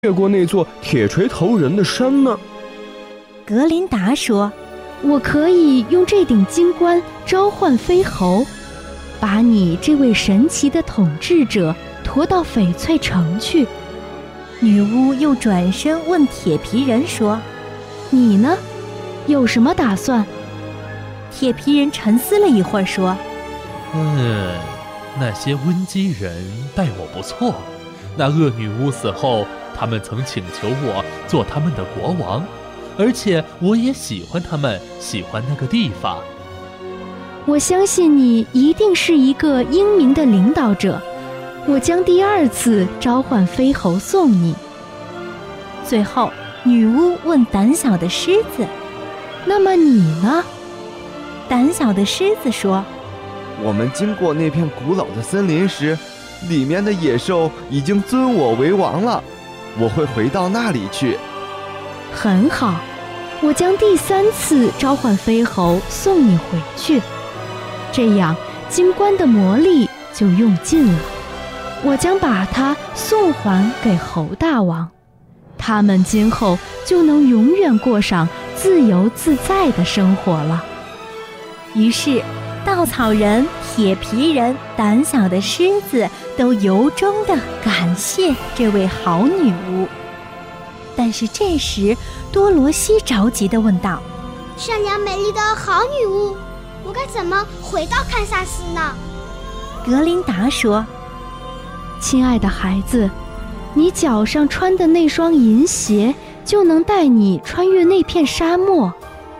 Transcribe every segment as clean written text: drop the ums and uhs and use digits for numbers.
越过那座铁锤头人的山呢？ 格林达说，我可以用这顶金冠召唤飞猴，把你这位神奇的统治者驮到翡翠城去。女巫又转身问铁皮人说，你呢？有什么打算？铁皮人沉思了一会儿说， 那些温基人待我不错，那恶女巫死后，他们曾请求我做他们的国王，而且我也喜欢他们，喜欢那个地方。 我相信你一定是一个英明的领导者，我将第二次召唤飞猴送你。最后，女巫问胆小的狮子，那么你呢？胆小的狮子说， 我们经过那片古老的森林时，里面的野兽已经尊我为王了，我会回到那里去。 很好，我将第3次召唤飞猴送你回去，这样金冠的魔力就用尽了。我将把它送还给猴大王，他们今后就能永远过上自由自在的生活了。于是稻草人、铁皮人、胆小的狮子都由衷地感谢这位好女巫。但是这时多罗西着急地问道， 善良美丽的好女巫，我该怎么回到堪萨斯呢？ 格林达说，亲爱的孩子，你脚上穿的那双银鞋就能带你穿越那片沙漠。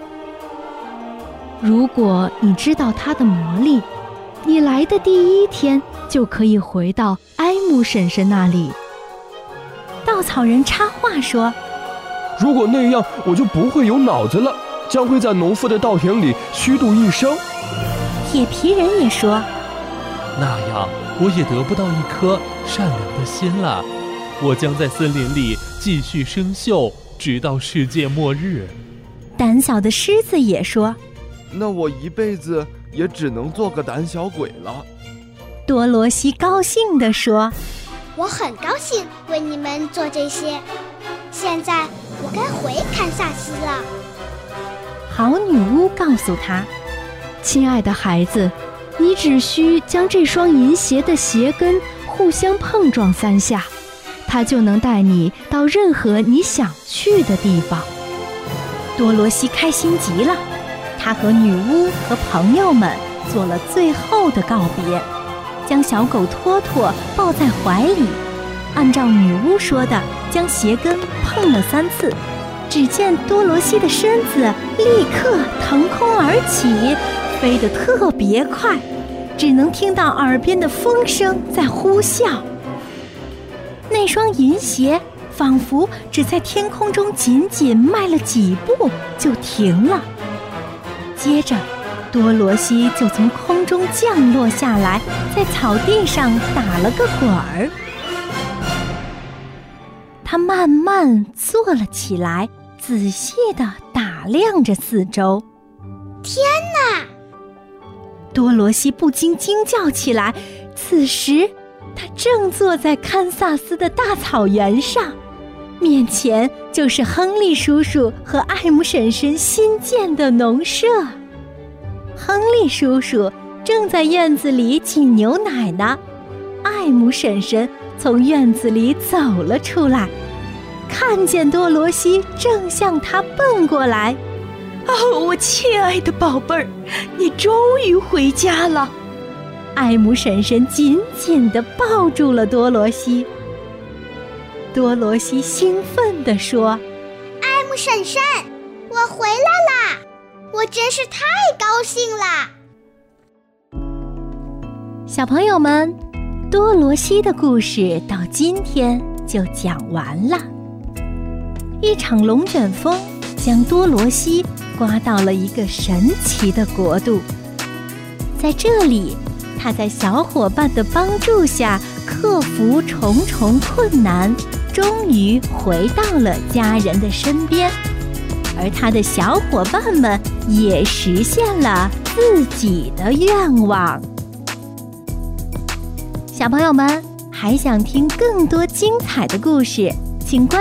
如果你知道它的魔力，你来的第1天就可以回到埃姆婶婶那里。稻草人插话说， 如果那样，我就不会有脑子了，将会在农夫的稻田里虚度一生。 铁皮人也说， 那样我也得不到一颗善良的心了，我将在森林里继续生锈，直到世界末日。 胆小的狮子也说， 那我一辈子也只能做个胆小鬼了。 多罗西高兴地说， 我很高兴为你们做这些，现在我该回堪萨斯了。 好女巫告诉他，亲爱的孩子，你只需将这双银鞋的鞋跟互相碰撞3下，它就能带你到任何你想去的地方。多罗西开心极了，他和女巫和朋友们做了最后的告别，将小狗托托抱在怀里，按照女巫说的，将鞋跟碰了3次。只见多罗西的身子立刻腾空而起，飞得特别快，只能听到耳边的风声在呼啸。那双银鞋仿佛只在天空中仅仅迈了几步就停了。接着多罗西就从空中降落下来，在草地上打了个滚儿。他慢慢坐了起来，仔细地打量着四周。 天哪！ 多罗西不禁惊叫起来。此时他正坐在堪萨斯的大草原上，面前就是亨利叔叔和艾姆婶婶新建的农舍。亨利叔叔正在院子里挤牛奶呢，艾姆婶婶从院子里走了出来，看见多罗西正向他奔过来。 哦，我亲爱的宝贝儿，你终于回家了。 艾姆婶婶紧紧地抱住了多罗西。多罗西兴奋地说， 艾姆婶婶，我回来啦，我真是太高兴啦。 小朋友们，多罗西的故事到今天就讲完了。一场龙卷风将多罗西刮到了一个神奇的国度，在这里，他在小伙伴的帮助下克服重重困难，终于回到了家人的身边，而他的小伙伴们也实现了自己的愿望。小朋友们，还想听更多精彩的故事， 请关